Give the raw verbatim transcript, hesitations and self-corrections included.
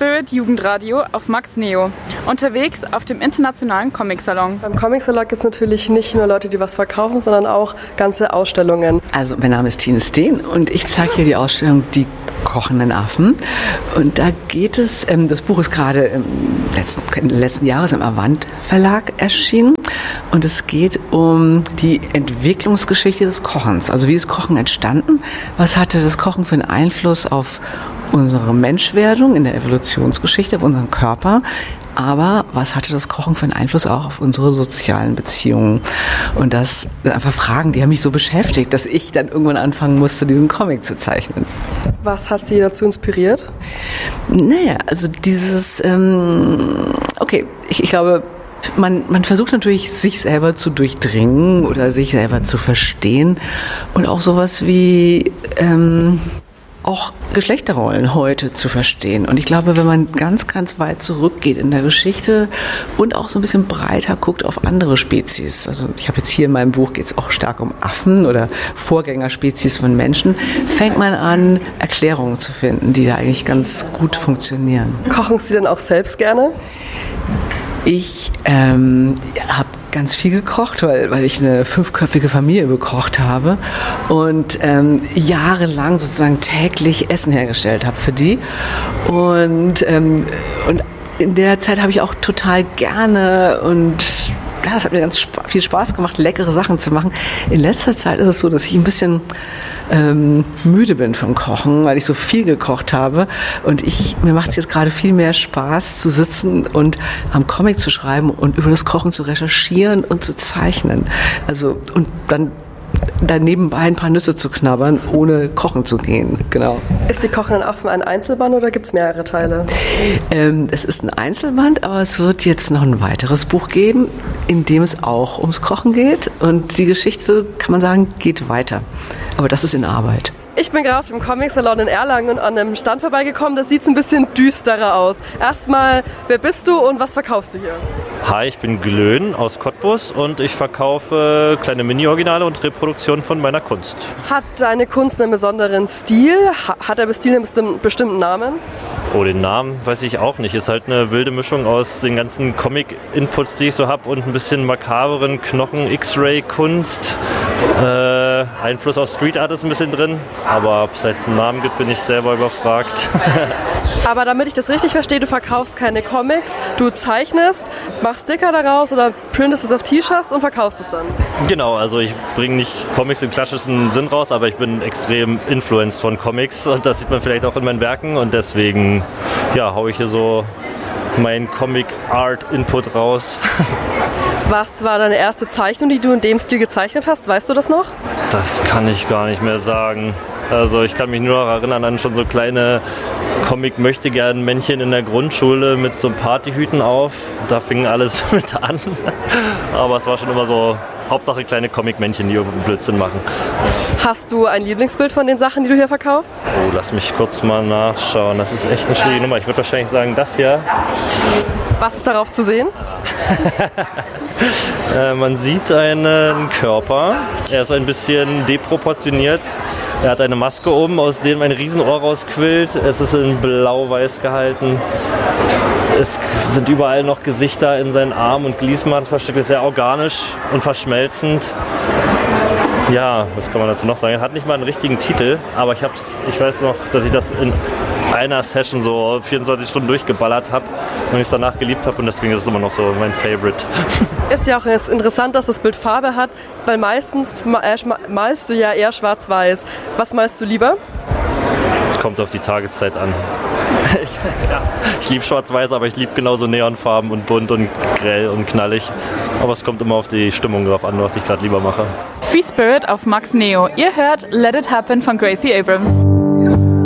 Spirit Jugendradio auf Max Neo. Unterwegs auf dem internationalen Comic-Salon. Beim Comic-Salon gibt es natürlich nicht nur Leute, die was verkaufen, sondern auch ganze Ausstellungen. Also mein Name ist Tine Steen und ich zeige hier die Ausstellung Die kochenden Affen. Und da geht es, ähm, das Buch ist gerade im letzten, letzten Jahres im Avant Verlag erschienen. Und es geht um die Entwicklungsgeschichte des Kochens. Also wie ist Kochen entstanden? Was hatte das Kochen für einen Einfluss auf unsere Menschwerdung in der Evolutionsgeschichte, auf unseren Körper? Aber was hatte das Kochen für einen Einfluss auch auf unsere sozialen Beziehungen? Und das sind einfach Fragen, die haben mich so beschäftigt, dass ich dann irgendwann anfangen musste, diesen Comic zu zeichnen. Was hat Sie dazu inspiriert? Naja, also dieses, ähm, okay, ich, ich glaube, Man, man versucht natürlich, sich selber zu durchdringen oder sich selber zu verstehen und auch sowas wie ähm, auch Geschlechterrollen heute zu verstehen. Und ich glaube, wenn man ganz, ganz weit zurückgeht in der Geschichte und auch so ein bisschen breiter guckt auf andere Spezies, also ich habe jetzt hier in meinem Buch, geht es auch stark um Affen oder Vorgängerspezies von Menschen, fängt man an, Erklärungen zu finden, die da eigentlich ganz gut funktionieren. Kochen Sie denn auch selbst gerne? Ich ähm, habe ganz viel gekocht, weil, weil ich eine fünfköpfige Familie bekocht habe und ähm, jahrelang sozusagen täglich Essen hergestellt habe für die. Und, ähm, und in der Zeit habe ich auch total gerne und ja, es hat mir ganz sp- viel Spaß gemacht, leckere Sachen zu machen. In letzter Zeit ist es so, dass ich ein bisschen ähm, müde bin vom Kochen, weil ich so viel gekocht habe. Und ich, mir macht es jetzt gerade viel mehr Spaß zu sitzen und am Comic zu schreiben und über das Kochen zu recherchieren und zu zeichnen. Also und dann dann nebenbei ein paar Nüsse zu knabbern, ohne kochen zu gehen. Genau. Ist die kochenden Affen ein Einzelband oder gibt es mehrere Teile? Ähm, es ist ein Einzelband, aber es wird jetzt noch ein weiteres Buch geben, in dem es auch ums Kochen geht. Und die Geschichte, kann man sagen, geht weiter. Aber das ist in Arbeit. Ich bin gerade auf dem Comic-Salon in Erlangen und an einem Stand vorbeigekommen. Das sieht ein bisschen düsterer aus. Erstmal, wer bist du und was verkaufst du hier? Hi, ich bin Glöhn aus Cottbus und ich verkaufe kleine Mini-Originale und Reproduktionen von meiner Kunst. Hat deine Kunst einen besonderen Stil? Hat der Stil einen bestimmten Namen? Oh, den Namen weiß ich auch nicht. Ist halt eine wilde Mischung aus den ganzen Comic-Inputs, die ich so habe und ein bisschen makaberen Knochen-X-Ray-Kunst. Äh, Einfluss auf Street Art ist ein bisschen drin, aber ob es jetzt einen Namen gibt, bin ich selber überfragt. Aber damit ich das richtig verstehe, du verkaufst keine Comics, du zeichnest, machst Sticker daraus oder printest es auf T-Shirts und verkaufst es dann? Genau, also ich bringe nicht Comics im klassischen Sinn raus, aber ich bin extrem influenced von Comics und das sieht man vielleicht auch in meinen Werken und deswegen ja, haue ich hier so meinen Comic-Art-Input raus. Was war deine erste Zeichnung, die du in dem Stil gezeichnet hast? Weißt du das noch? Das kann ich gar nicht mehr sagen. Also ich kann mich nur noch erinnern an schon so kleine Comic-Möchtegern-Männchen in der Grundschule mit so Partyhüten auf. Da fing alles mit an. Aber es war schon immer so, Hauptsache kleine Comic-Männchen, die irgendeinen Blödsinn machen. Hast du ein Lieblingsbild von den Sachen, die du hier verkaufst? Oh, lass mich kurz mal nachschauen. Das ist echt eine schwierige Nummer. Ich würde wahrscheinlich sagen, das hier. Was ist darauf zu sehen? äh, man sieht einen Körper. Er ist ein bisschen deproportioniert. Er hat eine Maske um, aus dem ein Riesenohr rausquillt. Es ist in blau-weiß gehalten. Es sind überall noch Gesichter in seinen Armen und Gliesmaßen versteckt. Es ist sehr organisch und verschmelzend. Ja, was kann man dazu noch sagen? Er hat nicht mal einen richtigen Titel, aber ich, hab's, ich weiß noch, dass ich das in einer Session so vierundzwanzig Stunden durchgeballert habe und ich es danach geliebt habe und deswegen ist es immer noch so mein Favorite. Ist ja auch interessant, dass das Bild Farbe hat, weil meistens malst du ja eher schwarz-weiß. Was malst du lieber? Kommt auf die Tageszeit an. Ich, ja, ich liebe schwarz-weiß, aber ich liebe genauso Neonfarben und bunt und grell und knallig. Aber es kommt immer auf die Stimmung drauf an, was ich gerade lieber mache. Free Spirit auf Max Neo. Ihr hört Let It Happen von Gracie Abrams.